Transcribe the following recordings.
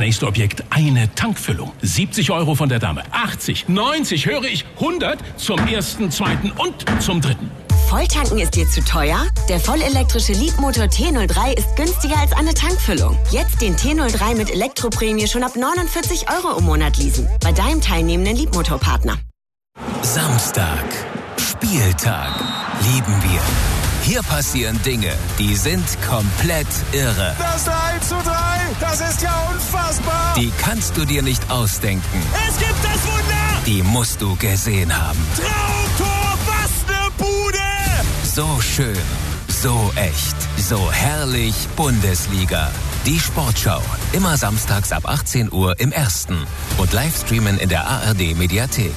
nächste Objekt eine Tankfüllung. 70 € von der Dame. 80, 90, höre ich 100 zum ersten, zweiten und zum dritten. Volltanken ist dir zu teuer? Der vollelektrische Leapmotor T03 ist günstiger als eine Tankfüllung. Jetzt den T03 mit Elektroprämie schon ab 49 € im Monat leasen. Bei deinem teilnehmenden Leapmotor-Partner. Samstag. Spieltag. Lieben wir. Hier passieren Dinge, die sind komplett irre. Das 3:3, das ist ja unfassbar. Die kannst du dir nicht ausdenken. Es gibt das Wunder. Die musst du gesehen haben. Traumtor, was ne Bude. So schön, so echt, so herrlich Bundesliga. Die Sportschau, immer samstags ab 18 Uhr im Ersten und Livestreamen in der ARD-Mediathek.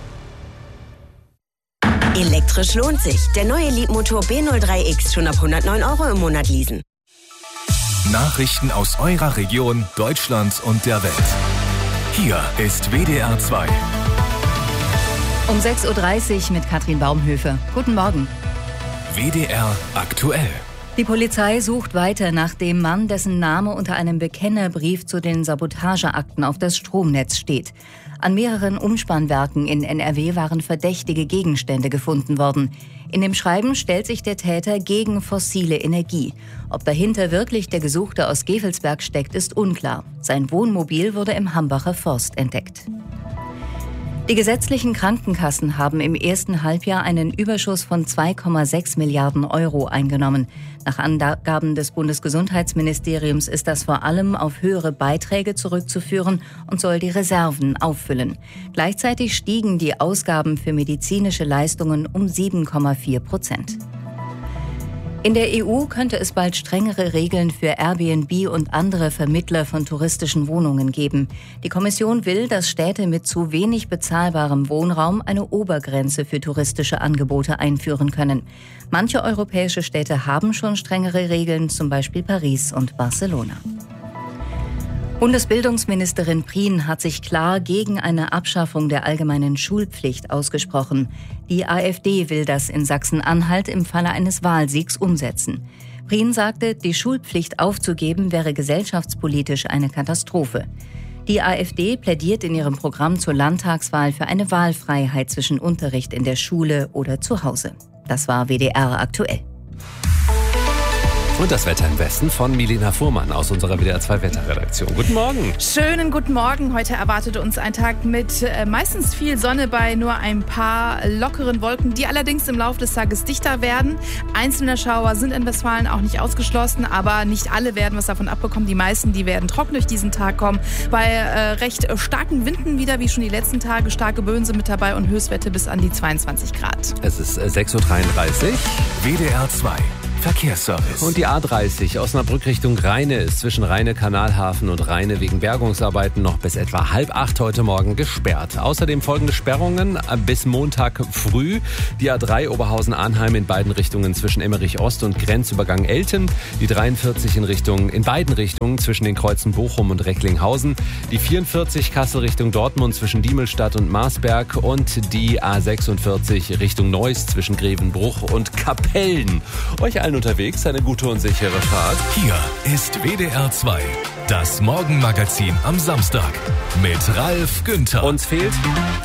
Elektrisch lohnt sich. Der neue Leapmotor B03X schon ab 109 € im Monat leasen. Nachrichten aus eurer Region, Deutschland und der Welt. Hier ist WDR 2. Um 6.30 Uhr mit Katrin Baumhöfe. Guten Morgen. WDR aktuell. Die Polizei sucht weiter nach dem Mann, dessen Name unter einem Bekennerbrief zu den Sabotageakten auf das Stromnetz steht. An mehreren Umspannwerken in NRW waren verdächtige Gegenstände gefunden worden. In dem Schreiben stellt sich der Täter gegen fossile Energie. Ob dahinter wirklich der Gesuchte aus Gevelsberg steckt, ist unklar. Sein Wohnmobil wurde im Hambacher Forst entdeckt. Die gesetzlichen Krankenkassen haben im ersten Halbjahr einen Überschuss von 2,6 Milliarden € eingenommen. Nach Angaben des Bundesgesundheitsministeriums ist das vor allem auf höhere Beiträge zurückzuführen und soll die Reserven auffüllen. Gleichzeitig stiegen die Ausgaben für medizinische Leistungen um 7,4%. In der EU könnte es bald strengere Regeln für Airbnb und andere Vermittler von touristischen Wohnungen geben. Die Kommission will, dass Städte mit zu wenig bezahlbarem Wohnraum eine Obergrenze für touristische Angebote einführen können. Manche europäische Städte haben schon strengere Regeln, zum Beispiel Paris und Barcelona. Bundesbildungsministerin Prien hat sich klar gegen eine Abschaffung der allgemeinen Schulpflicht ausgesprochen. Die AfD will das in Sachsen-Anhalt im Falle eines Wahlsiegs umsetzen. Prien sagte, die Schulpflicht aufzugeben wäre gesellschaftspolitisch eine Katastrophe. Die AfD plädiert in ihrem Programm zur Landtagswahl für eine Wahlfreiheit zwischen Unterricht in der Schule oder zu Hause. Das war WDR aktuell. Und das Wetter im Westen von Milena Fuhrmann aus unserer WDR 2 Wetterredaktion. Guten Morgen. Schönen guten Morgen. Heute erwartet uns ein Tag mit meistens viel Sonne bei nur ein paar lockeren Wolken, die allerdings im Laufe des Tages dichter werden. Einzelne Schauer sind in Westfalen auch nicht ausgeschlossen, aber nicht alle werden was davon abbekommen. Die meisten, die werden trocken durch diesen Tag kommen. Bei recht starken Winden wieder, wie schon die letzten Tage. Starke Böen sind mit dabei und Höchstwerte bis an die 22 Grad. Es ist 6.33 Uhr. WDR 2. Verkehrsservice. Und die A30 Osnabrück Richtung Rheine ist zwischen Rheine, Kanalhafen und Rheine wegen Bergungsarbeiten noch bis etwa 7:30 heute Morgen gesperrt. Außerdem folgende Sperrungen bis Montag früh. Die A3 Oberhausen-Arnheim in beiden Richtungen zwischen Emmerich Ost und Grenzübergang Elten. Die 43 in beiden Richtungen zwischen den Kreuzen Bochum und Recklinghausen. Die 44 Kassel Richtung Dortmund zwischen Diemelstadt und Marsberg. Und die A46 Richtung Neuss zwischen Grevenbruch und Kapellen. Euch allen unterwegs eine gute und sichere Fahrt. Hier ist WDR 2, das Morgenmagazin am Samstag mit Ralf Günther. Uns fehlt